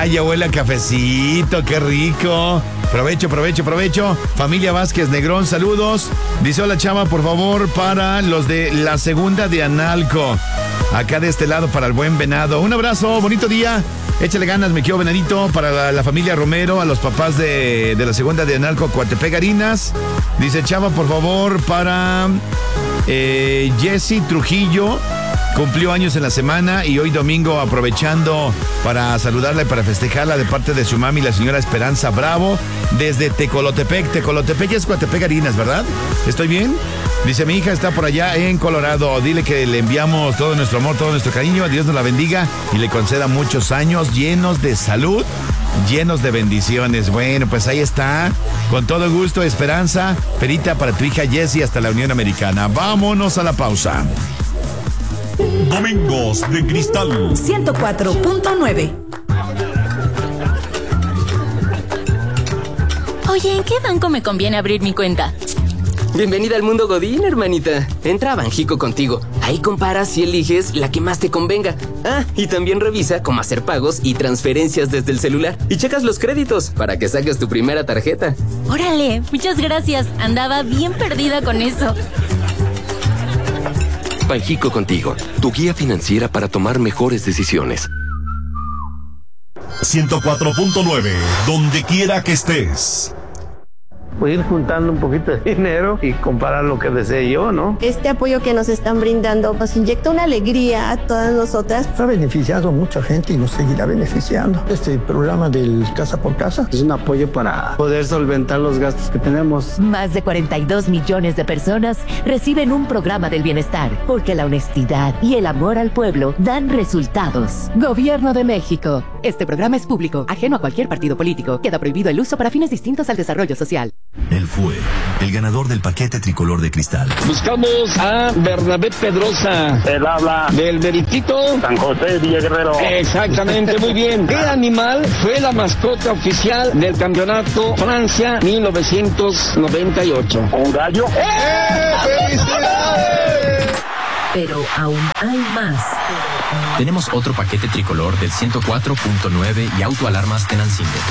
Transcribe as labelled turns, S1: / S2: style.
S1: Ya huele a cafecito, qué rico. Provecho. Familia Vázquez Negrón, saludos. Dice, hola Chava, por favor, para los de la segunda de Analco. Acá de este lado para el buen Venado. Un abrazo, bonito día. Échale ganas, me quiero Venadito. Para la familia Romero, a los papás de la segunda de Analco, Coatepec Harinas. Dice, Chava, por favor, para Jessy Trujillo. Cumplió años en la semana y hoy domingo, aprovechando para saludarla y para festejarla de parte de su mami, la señora Esperanza Bravo, desde Tecolotepec. Tecolotepec es Coatepec Harinas, ¿verdad? ¿Estoy bien? Dice, mi hija está por allá en Colorado. Dile que le enviamos todo nuestro amor, todo nuestro cariño. Dios nos la bendiga y le conceda muchos años llenos de salud, llenos de bendiciones. Bueno, pues ahí está. Con todo gusto, Esperanza. Perita para tu hija Jessie hasta la Unión Americana. Vámonos a la pausa.
S2: Domingos de Cristal
S3: 104.9.
S4: Oye, ¿en qué banco me conviene abrir mi cuenta?
S5: Bienvenida al mundo Godín, hermanita. Entra a Banjico contigo. Ahí comparas y eliges la que más te convenga. Ah, y también revisa cómo hacer pagos y transferencias desde el celular. Y checas los créditos para que saques tu primera tarjeta.
S4: Órale, muchas gracias. Andaba bien perdida con eso.
S6: Banjico contigo, tu guía financiera para tomar mejores decisiones.
S2: 104.9, donde quiera que estés.
S7: Voy a ir juntando un poquito de dinero y comprar lo que desee yo, ¿no?
S8: Este apoyo que nos están brindando nos inyecta una alegría a todas nosotras.
S9: Ha beneficiado a mucha gente y nos seguirá beneficiando. Este programa del Casa por Casa
S7: es un apoyo para poder solventar los gastos que tenemos.
S10: Más de 42 millones de personas reciben un programa del bienestar, porque la honestidad y el amor al pueblo dan resultados. Gobierno de México. Este programa es público, ajeno a cualquier partido político. Queda prohibido el uso para fines distintos al desarrollo social.
S11: Él fue el ganador del paquete tricolor de cristal.
S12: Buscamos a Bernabé Pedrosa.
S13: Él habla
S12: del Veritito
S13: San José Villaguerrero.
S12: Exactamente, muy bien. ¿Qué animal fue la mascota oficial del campeonato Francia 1998?
S13: ¿Un gallo?
S12: ¡Felicidades!
S10: Pero aún hay más.
S14: Tenemos otro paquete tricolor del 104.9 y autoalarmas Tenancingo.